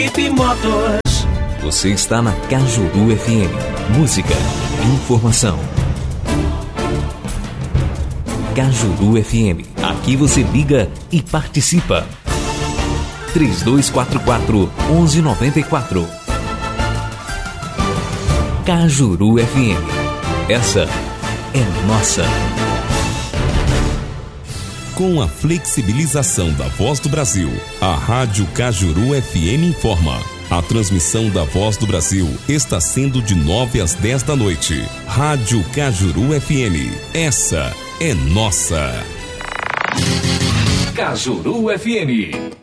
Motors. Você está na Cajuru FM. Música, informação. Cajuru FM. Aqui você liga e participa. 3244-1194. Cajuru FM. Essa é nossa. Com a flexibilização da Voz do Brasil, a Rádio Cajuru FM informa. A transmissão da Voz do Brasil está sendo de 9 às 10 da noite. Rádio Cajuru FM. Essa é nossa. Cajuru FM.